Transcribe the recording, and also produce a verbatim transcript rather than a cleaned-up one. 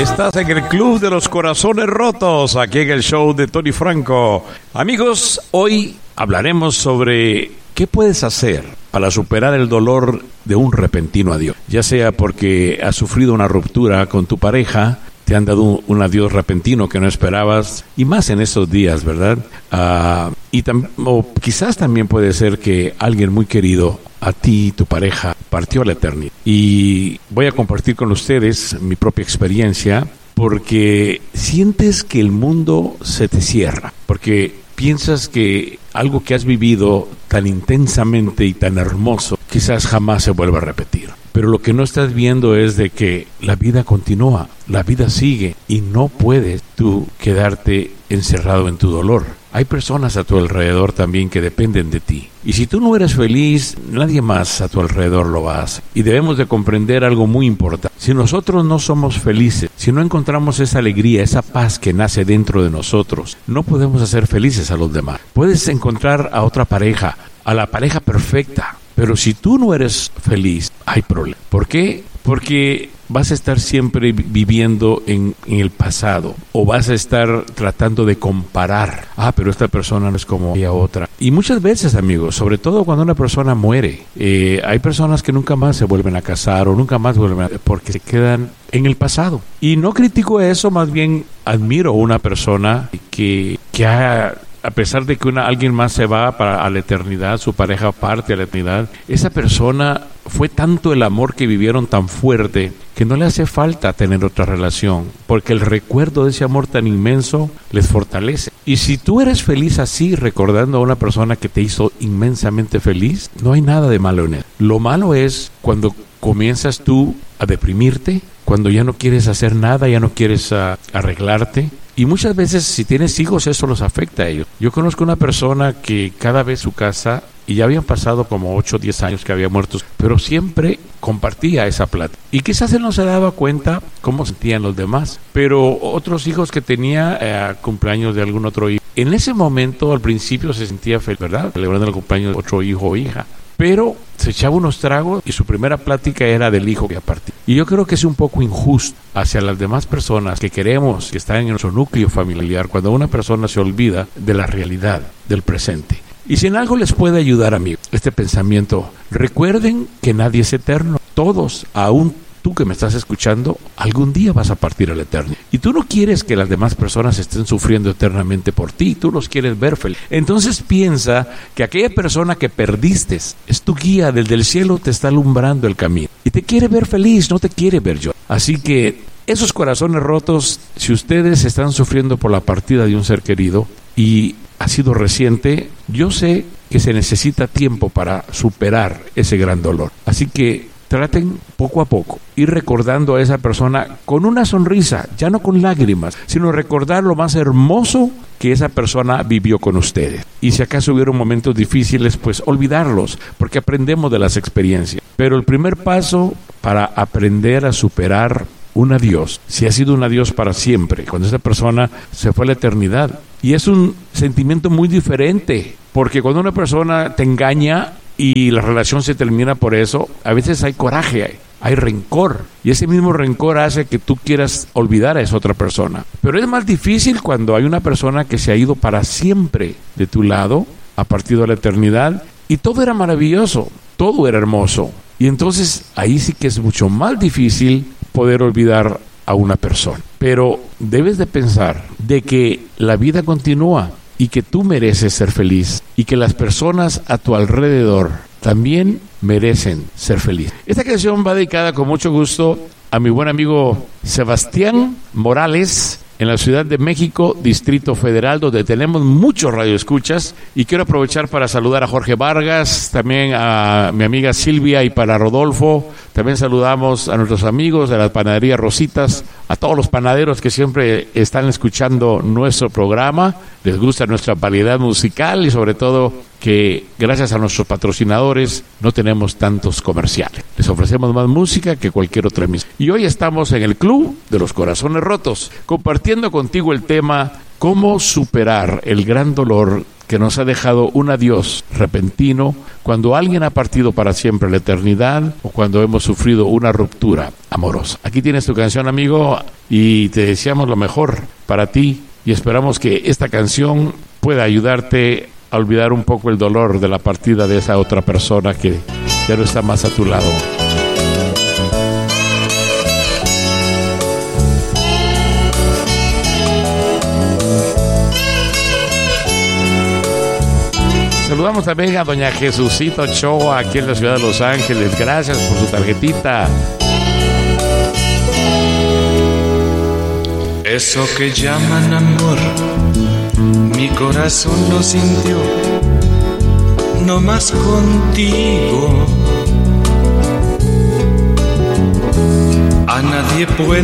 Estás en el Club de los Corazones Rotos, aquí en el show de Tony Franco. Amigos, hoy hablaremos sobre qué puedes hacer para superar el dolor de un repentino adiós. Ya sea porque has sufrido una ruptura con tu pareja, te han dado un, un adiós repentino que no esperabas, y más en estos días, ¿verdad? Uh, y tam- o quizás también puede ser que alguien muy querido a ti, tu pareja, partió a la eternidad. Y voy a compartir con ustedes mi propia experiencia, porque sientes que el mundo se te cierra, porque piensas que algo que has vivido tan intensamente y tan hermoso, quizás jamás se vuelva a repetir. Pero lo que no estás viendo es de que la vida continúa, la vida sigue y no puedes tú quedarte encerrado en tu dolor. Hay personas a tu alrededor también que dependen de ti. Y si tú no eres feliz, nadie más a tu alrededor lo va a hacer. Y debemos de comprender algo muy importante. Si nosotros no somos felices, si no encontramos esa alegría, esa paz que nace dentro de nosotros, no podemos hacer felices a los demás. Puedes encontrar a otra pareja, a la pareja perfecta, pero si tú no eres feliz, hay problema. ¿Por qué? Porque vas a estar siempre viviendo en, en el pasado, o vas a estar tratando de comparar. Ah, pero esta persona no es como aquella otra. Y muchas veces, amigos, sobre todo cuando una persona muere, eh, hay personas que nunca más se vuelven a casar o nunca más vuelven a... porque se quedan en el pasado. Y no critico eso, más bien admiro a una persona que, que ha... a pesar de que una, alguien más se va para a la eternidad, su pareja parte a la eternidad, esa persona fue tanto el amor que vivieron tan fuerte que no le hace falta tener otra relación, porque el recuerdo de ese amor tan inmenso les fortalece. Y si tú eres feliz así, recordando a una persona que te hizo inmensamente feliz, no hay nada de malo en eso. Lo malo es cuando comienzas tú a deprimirte, cuando ya no quieres hacer nada, ya no quieres uh, arreglarte. Y muchas veces si tienes hijos eso los afecta a ellos. Yo conozco una persona que cada vez su casa, y ya habían pasado como ocho o diez años que había muerto, pero siempre compartía esa plata. Y quizás él no se daba cuenta cómo sentían los demás. Pero otros hijos que tenía, eh, cumpleaños de algún otro hijo, en ese momento al principio se sentía feliz, ¿verdad? Celebrando el cumpleaños de otro hijo o hija. Pero se echaba unos tragos y su primera plática era del hijo que ha partido. Y yo creo que es un poco injusto hacia las demás personas que queremos, que están en nuestro núcleo familiar, cuando una persona se olvida de la realidad del presente. Y si en algo les puede ayudar, amigos, este pensamiento, recuerden que nadie es eterno. Todos, aún tú que me estás escuchando, algún día vas a partir a la eternidad. Y tú no quieres que las demás personas estén sufriendo eternamente por ti, tú los quieres ver feliz. Entonces piensa que aquella persona que perdiste es tu guía, desde el cielo te está alumbrando el camino. Y te quiere ver feliz, no te quiere ver yo. Así que esos corazones rotos, si ustedes están sufriendo por la partida de un ser querido y ha sido reciente, yo sé que se necesita tiempo para superar ese gran dolor. Así que traten poco a poco ir recordando a esa persona con una sonrisa, ya no con lágrimas, sino recordar lo más hermoso que esa persona vivió con ustedes. Y si acaso hubieron momentos difíciles, pues olvidarlos, porque aprendemos de las experiencias. Pero el primer paso para aprender a superar un adiós, si ha sido un adiós para siempre, cuando esa persona se fue a la eternidad, y es un sentimiento muy diferente, porque cuando una persona te engaña y la relación se termina por eso, a veces hay coraje, hay, hay rencor, y ese mismo rencor hace que tú quieras olvidar a esa otra persona. Pero es más difícil cuando hay una persona que se ha ido para siempre de tu lado, ha partido a la eternidad, y todo era maravilloso, todo era hermoso, y entonces ahí sí que es mucho más difícil poder olvidar a una persona. Pero debes de pensar de que la vida continúa y que tú mereces ser feliz y que las personas a tu alrededor también merecen ser felices. Esta canción va dedicada con mucho gusto a mi buen amigo Sebastián Morales, en la Ciudad de México, Distrito Federal, donde tenemos muchos radioescuchas, y quiero aprovechar para saludar a Jorge Vargas, también a mi amiga Silvia y para Rodolfo. También saludamos a nuestros amigos de la panadería Rositas, a todos los panaderos que siempre están escuchando nuestro programa, les gusta nuestra variedad musical y sobre todo que gracias a nuestros patrocinadores no tenemos tantos comerciales. Les ofrecemos más música que cualquier otra emisora. Y hoy estamos en el Club de los Corazones Rotos, compartiendo contigo el tema cómo superar el gran dolor que nos ha dejado un adiós repentino cuando alguien ha partido para siempre a la eternidad o cuando hemos sufrido una ruptura amorosa. Aquí tienes tu canción, amigo, y te deseamos lo mejor para ti y esperamos que esta canción pueda ayudarte a olvidar un poco el dolor de la partida de esa otra persona que ya no está más a tu lado. Saludamos también a doña Jesucita Ochoa, aquí en la ciudad de Los Ángeles. Gracias por su tarjetita. Eso que llaman amor, mi corazón lo sintió, no más contigo. A nadie puedo